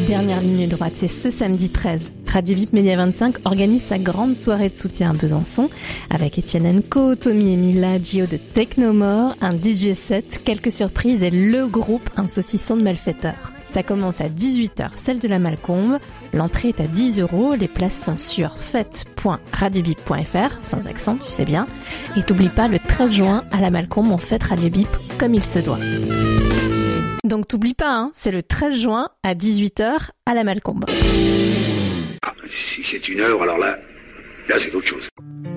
Dernière ligne droite, c'est ce samedi 13. Radio Bip Média 25 organise sa grande soirée de soutien à Besançon avec Etienne Co, Tommy et Mila, Gio de Technomore, un DJ set, quelques surprises et le groupe Un saucisson de malfaiteurs. Ça commence à 18h, celle de la Malcombe. L'entrée est à 10 €. Les places sont sur fête.radiobip.fr, sans accent, tu sais bien. Et t'oublies pas, le 13 juin, à la Malcombe, on fête Radio Bip comme il se doit. Donc t'oublies pas, hein, c'est le 13 juin à 18h à la Malcombe. Ah, si c'est une œuvre, alors là c'est autre chose.